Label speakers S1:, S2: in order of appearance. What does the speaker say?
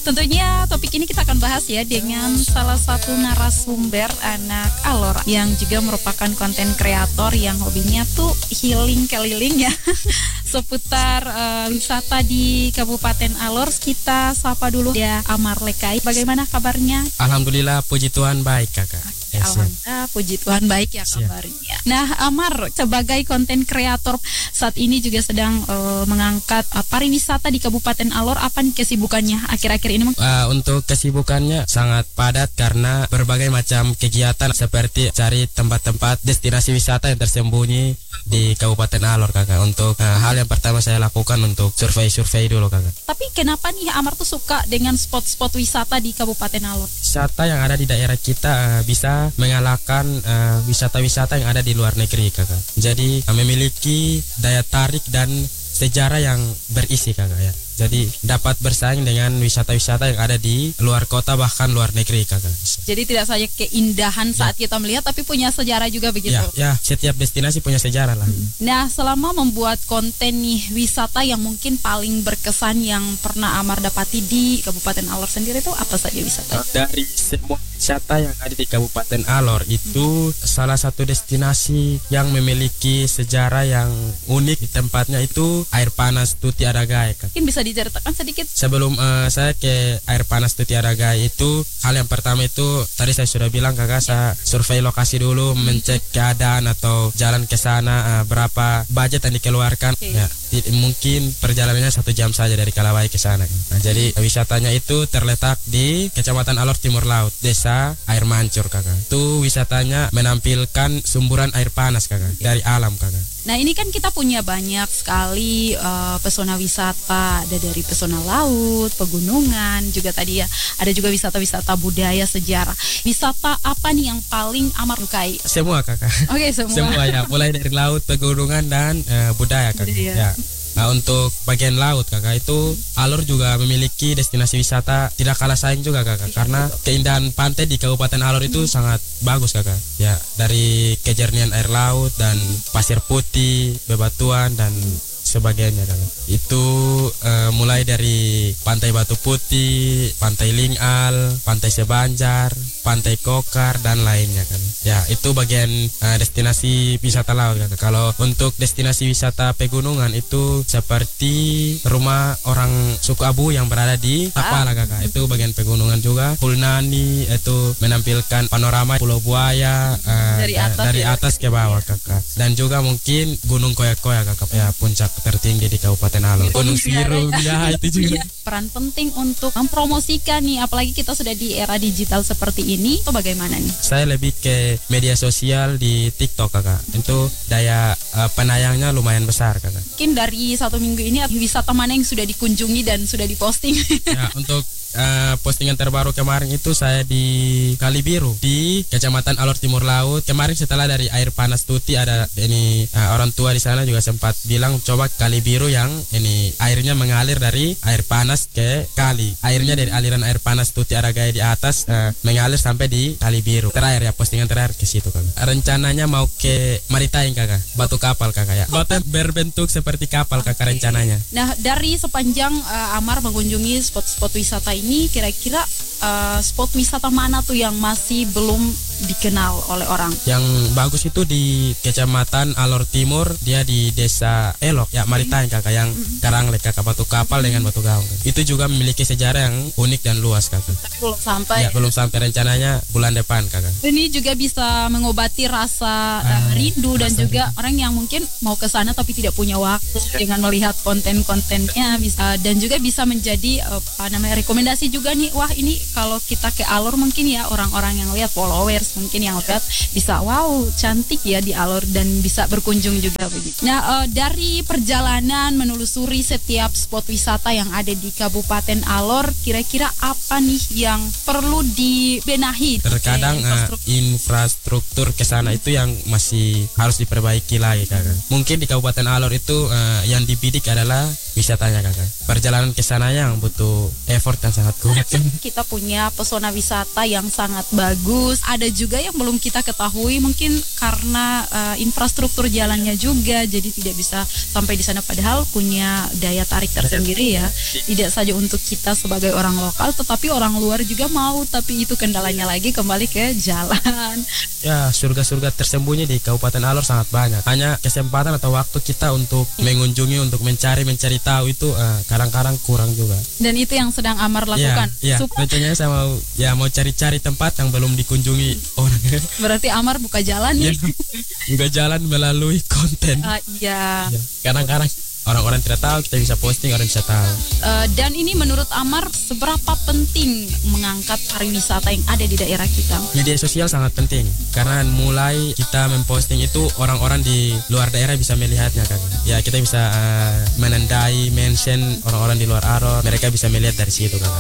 S1: Tentunya topik ini kita akan bahas ya dengan salah satu narasumber anak Alor yang juga merupakan konten kreator yang hobinya tuh healing keliling ya seputar wisata di Kabupaten Alor. Kita sapa dulu ya Amar Lekai. Bagaimana kabarnya?
S2: Alhamdulillah, puji Tuhan baik kakak.
S1: Alhamdulillah, puji Tuhan baik ya kabarnya. Nah, Amar sebagai konten kreator saat ini juga sedang mengangkat pariwisata di Kabupaten Alor. Apa nih kesibukannya akhir-akhir ini?
S2: Untuk kesibukannya sangat padat karena berbagai macam kegiatan seperti cari tempat-tempat destinasi wisata yang tersembunyi di Kabupaten Alor kakak. Untuk hal yang pertama saya lakukan untuk survei dulu kakak.
S1: Tapi kenapa nih Amar tuh suka dengan spot-spot wisata di Kabupaten Alor?
S2: Wisata yang ada di daerah kita bisa mengalahkan wisata-wisata yang ada di luar negeri kakak. Jadi memiliki daya tarik dan sejarah yang berisi kakak ya. Jadi dapat bersaing dengan wisata-wisata yang ada di luar kota bahkan luar negeri kakak.
S1: Jadi tidak saja keindahan saat kita melihat tapi punya sejarah juga begitu.
S2: Ya, setiap destinasi punya sejarah lah.
S1: Nah, selama membuat konten nih wisata yang mungkin paling berkesan yang pernah Amar dapati di Kabupaten Alor sendiri itu apa saja wisata?
S2: Dari semua wisata yang ada di Kabupaten Alor itu salah satu destinasi yang memiliki sejarah yang unik. Di tempatnya itu air panas Tuti Aragai.
S1: Mungkin bisa diceritakan sedikit?
S2: Sebelum saya ke air panas Tuti Aragai itu, hal yang pertama itu tadi saya sudah bilang kakak, saya survei lokasi dulu, mencek keadaan atau jalan ke sana, berapa budget yang dikeluarkan. Ya, mungkin perjalanannya 1 jam saja dari Kalawai ke sana. Nah, jadi wisatanya itu terletak di Kecamatan Alor Timur Laut, Desa Air Mancur kakak. Itu wisatanya menampilkan sumburan air panas kakak dari alam kakak.
S1: Nah, ini kan kita punya banyak sekali pesona wisata, ada dari pesona laut, pegunungan, juga tadi ya ada juga wisata-wisata budaya, sejarah. Wisata apa nih yang paling Amar sukai?
S2: Semua kakak.
S1: Oke, semua.
S2: Semua ya, mulai dari laut, pegunungan dan budaya kakak. Ya. Nah, untuk bagian laut kakak itu Alor juga memiliki destinasi wisata tidak kalah saing juga kakak, karena keindahan pantai di Kabupaten Alor itu sangat bagus kakak. Ya, dari kejernihan air laut dan pasir putih, bebatuan dan sebagainya kakak. Itu mulai dari Pantai Batu Putih, Pantai Lingal, Pantai Sebanjar, Pantai Kokar dan lainnya kan. Ya, itu bagian destinasi wisata laut kakak. Kalau untuk destinasi wisata pegunungan itu seperti rumah orang suku Abu yang berada di Tapala kakak. Itu bagian pegunungan juga. Hulnani itu menampilkan panorama Pulau Buaya dari atas ke bawah kakak. Dan juga mungkin Gunung Koya-Koya kakak, ya puncak tertinggi di Kabupaten Alor. Gunung Siru ya itu juga.
S1: Peran penting untuk mempromosikan nih, apalagi kita sudah di era digital seperti ini. Itu bagaimana nih?
S2: Saya lebih ke media sosial di TikTok kakak. Itu daya penayangnya lumayan besar kakak.
S1: Mungkin dari 1 minggu ini wisata mana yang sudah dikunjungi dan sudah diposting?
S2: Ya, untuk postingan terbaru kemarin itu saya di Kali Biru di Kecamatan Alor Timur Laut. Kemarin setelah dari air panas Tuti ada ini orang tua di sana juga sempat bilang coba Kali Biru yang ini airnya mengalir dari air panas ke kali. Airnya dari aliran air panas Tuti Aragai di atas mengalir sampai di Kali Biru. Terakhir ya, postingan terakhir ke situ kakak. Rencananya mau ke Maritaing kakak, batu kapal kakak ya. Batu berbentuk seperti kapal kakak rencananya.
S1: Nah, dari sepanjang Amar mengunjungi spot-spot wisata ini, kira-kira spot wisata mana tuh yang masih belum dikenal oleh orang?
S2: Yang bagus itu di Kecamatan Alor Timur, dia di Desa Elok ya, Maritaing kakak, yang Karanglek kakak, batu kapal dengan batu gaung. Itu juga memiliki sejarah yang unik dan luas kakak.
S1: Tapi belum sampai.
S2: Ya, belum sampai, rencananya bulan depan kakak.
S1: Ini juga bisa mengobati rasa rindu dan juga orang yang mungkin mau ke sana tapi tidak punya waktu dengan melihat konten-kontennya bisa, dan juga bisa menjadi rekomendasi juga nih. Wah, ini kalau kita ke Alor mungkin ya orang-orang yang lihat, followers mungkin yang lihat bisa wow cantik ya di Alor dan bisa berkunjung juga begitu. Nah, dari perjalanan menelusuri setiap spot wisata yang ada di Kabupaten Alor, kira-kira apa nih yang perlu dibenahi?
S2: Terkadang infrastruktur ke sana itu yang masih harus diperbaiki lagi kakak. Mungkin di Kabupaten Alor itu yang dibidik adalah wisatanya kakak. Perjalanan ke sana yang butuh effort yang sangat kuat.
S1: Kita punya pesona wisata yang sangat bagus. Ada juga yang belum kita ketahui mungkin karena infrastruktur jalannya juga, jadi tidak bisa sampai di sana. Padahal punya daya tarik tersendiri ya. Tidak saja untuk kita sebagai orang lokal, tetapi orang luar juga mau. Tapi itu kendalanya lagi kembali ke jalan.
S2: Ya, surga-surga tersembunyi di Kabupaten Alor sangat banyak. Hanya kesempatan atau waktu kita untuk mengunjungi, untuk mencari tahu itu kadang-kadang kurang juga.
S1: Dan itu yang sedang Amar lakukan.
S2: Ya, rencananya saya mau cari-cari tempat yang belum dikunjungi orang.
S1: Berarti Amar buka jalan nih.
S2: Buka jalan melalui konten.
S1: Iya.
S2: Kadang-kadang orang-orang tidak tahu, kita bisa posting, orang bisa tahu.
S1: Dan ini menurut Amar seberapa penting mengangkat pariwisata yang ada di daerah kita?
S2: Media sosial sangat penting karena mulai kita memposting itu orang-orang di luar daerah bisa melihatnya kan. Ya kita bisa menandai, mention orang-orang di luar Alor, mereka bisa melihat dari situ kan.